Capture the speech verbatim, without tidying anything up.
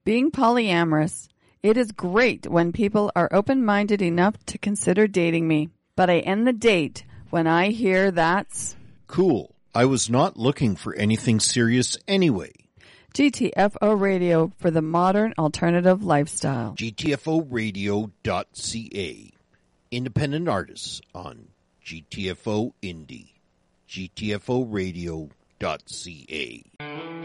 Being polyamorous, it is great when people are open-minded enough to consider dating me. But I end the date when I hear that's... Cool. I was not looking for anything serious anyway. G T F O Radio for the modern alternative lifestyle. G T F O radio dot C A. Independent artists on G T F O Indie. G T F O radio dot C A.